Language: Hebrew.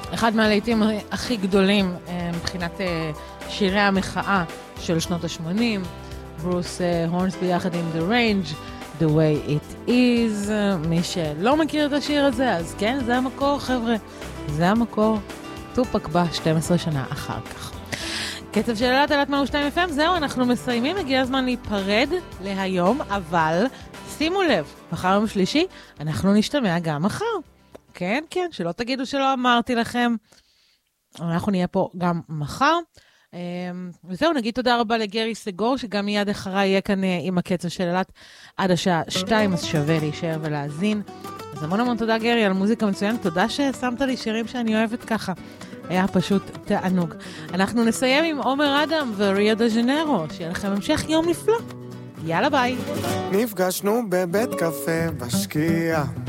אחד מהלהיטים הכי גדולים מבחינת שירי המחאה של שנות ה-80, ברוס הורנסבי יחד עם The Range, The Way It Is. מי שלא מכיר את השיר הזה, אז כן, זה המקור, חבר'ה. זה המקור. טופק בא 12 שנה אחר כך. קצב של אלת 102 FM, זהו, אנחנו מסיימים, הגיע הזמן להיפרד להיום, אבל שימו לב, מחר יום שלישי, אנחנו נשתמע גם מחר. כן, כן, שלא תגידו שלא אמרתי לכם. אנחנו נהיה פה גם מחר. וזהו, נגיד תודה רבה לגרי סגור, שגם מיד אחריי יהיה כאן עם הקצב של אלת עד השעה 2, אז שווה להישאר ולהזין. אז המון המון תודה גרי על מוזיקה מצוינת, תודה ששמת לי שירים שאני אוהבת ככה. היה פשוט תענוג. אנחנו נסיים עם עומר אדם וריו דה ז'נרו, שיהיה לכם המשך יום נפלא. יאללה ביי. נפגשנו בבית קפה בשקיעה,